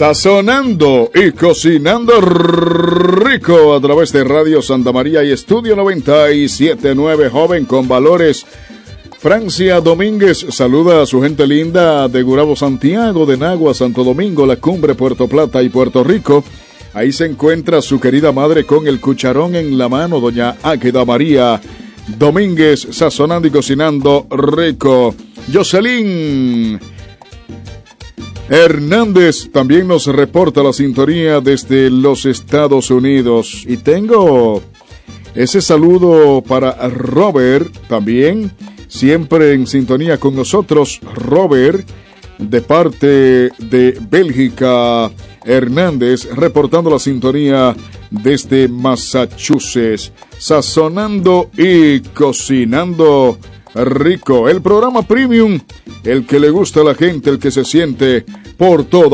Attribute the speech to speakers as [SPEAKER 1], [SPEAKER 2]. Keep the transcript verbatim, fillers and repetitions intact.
[SPEAKER 1] Sazonando y cocinando rico a través de Radio Santa María y Estudio noventa y siete punto nueve, joven con valores. Francia Domínguez saluda a su gente linda de Gurabo, Santiago, de Nagua, Santo Domingo, La Cumbre, Puerto Plata y Puerto Rico. Ahí se encuentra su querida madre con el cucharón en la mano, doña Águeda María Domínguez, sazonando y cocinando rico. Jocelyn Hernández también nos reporta la sintonía desde los Estados Unidos. Y tengo ese saludo para Robert, también siempre en sintonía con nosotros. Robert, de parte de Bélgica. Hernández, reportando la sintonía desde Massachusetts. Sazonando y cocinando rico. El programa premium, el que le gusta a la gente, el que se siente por toda